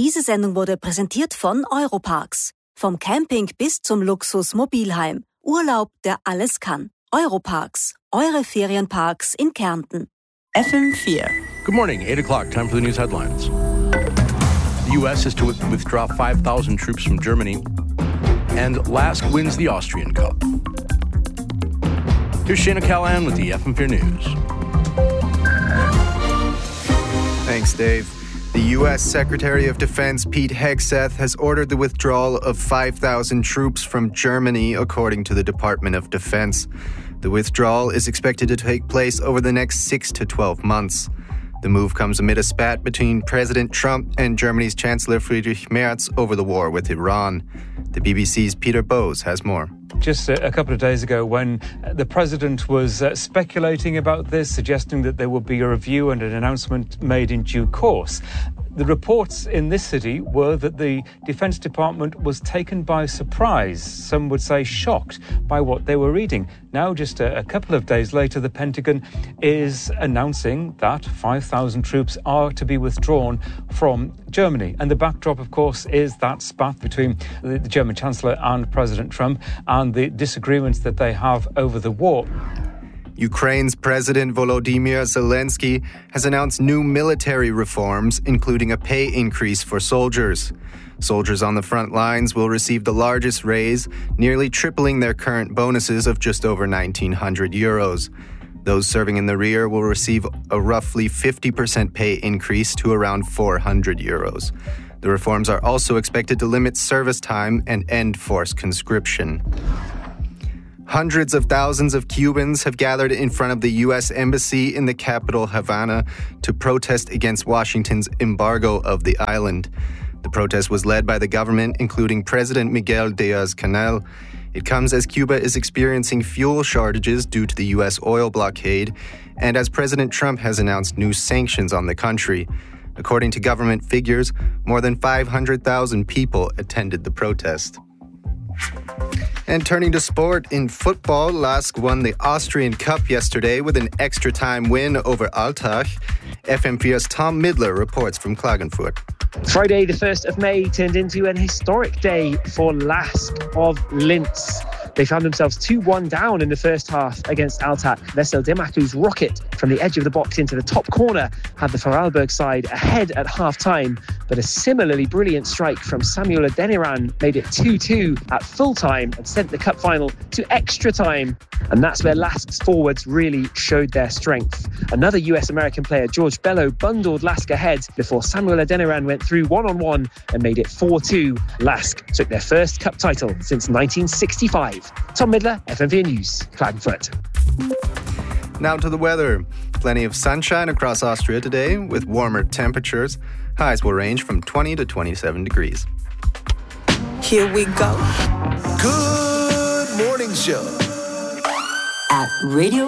Diese Sendung wurde präsentiert von Europarks. Vom Camping bis zum Luxus-Mobilheim. Urlaub, der alles kann. Europarks. Eure Ferienparks in Kärnten. FM4. Good morning, 8 o'clock, time for the news headlines. The U.S. is to withdraw 5,000 troops from Germany, and LASK wins the Austrian Cup. Here's Shana Callahan with the FM4 News. Thanks, Dave. The U.S. Secretary of Defense Pete Hegseth has ordered the withdrawal of 5,000 troops from Germany, according to the Department of Defense. The withdrawal is expected to take place over the next 6 to 12 months. The move comes amid a spat between President Trump and Germany's Chancellor Friedrich Merz over the war with Iran. The BBC's Peter Bowes has more. Just a couple of days ago, when the president was speculating about this, suggesting that there would be a review and an announcement made in due course, the reports in this city were that the Defense Department was taken by surprise, some would say shocked, by what they were reading. Now, just a couple of days later, the Pentagon is announcing that 5,000 troops are to be withdrawn from Germany. And the backdrop, of course, is that spat between the German Chancellor and President Trump and the disagreements that they have over the war. Ukraine's President Volodymyr Zelensky has announced new military reforms, including a pay increase for soldiers. Soldiers on the front lines will receive the largest raise, nearly tripling their current bonuses of just over 1,900 euros. Those serving in the rear will receive a roughly 50% pay increase to around 400 euros. The reforms are also expected to limit service time and end forced conscription. Hundreds of thousands of Cubans have gathered in front of the U.S. Embassy in the capital, Havana, to protest against Washington's embargo of the island. The protest was led by the government, including President Miguel Díaz-Canel. It comes as Cuba is experiencing fuel shortages due to the U.S. oil blockade, and as President Trump has announced new sanctions on the country. According to government figures, more than 500,000 people attended the protest. And turning to sport, in football, LASK won the Austrian Cup yesterday with an extra-time win over Altach. FM4's Tom Midler reports from Klagenfurt. Friday, the 1st of May, turned into an historic day for LASK of Linz. They found themselves 2-1 down in the first half against Altach. Veselý Demaku's rocket from the edge of the box into the top corner had the Vorarlberg side ahead at half-time, but a similarly brilliant strike from Samuel Adeniran made it 2-2 at full-time and sent the cup final to extra time. And that's where LASK's forwards really showed their strength. Another US-American player, George Bello, bundled LASK ahead before Samuel Adeniran went through one-on-one and made it 4-2. LASK took their first cup title since 1965. Tom Midler, FM4 News, Klagenfurt. Now to the weather. Plenty of sunshine across Austria today with warmer temperatures. Highs will range from 20 to 27 degrees. Here we go. Good morning show At Radio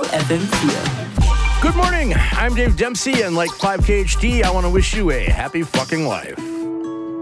FM4. Good morning, I'm Dave Dempsey, and like 5KHD, I want to wish you a happy fucking life.